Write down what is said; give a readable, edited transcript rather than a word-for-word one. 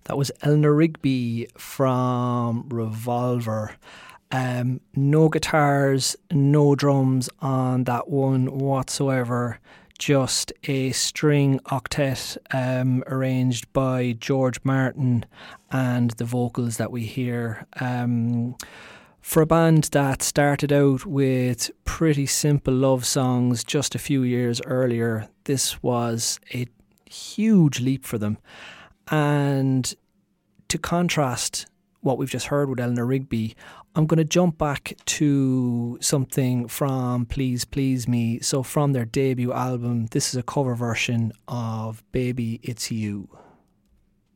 That was Eleanor Rigby from Revolver. No guitars, no drums on that one whatsoever. Just a string octet arranged by George Martin, and the vocals that we hear. For a band that started out with pretty simple love songs just a few years earlier, this was a huge leap for them. And to contrast what we've just heard with Eleanor Rigby, I'm going to jump back to something from Please Please Me. So from their debut album, this is a cover version of Baby It's You.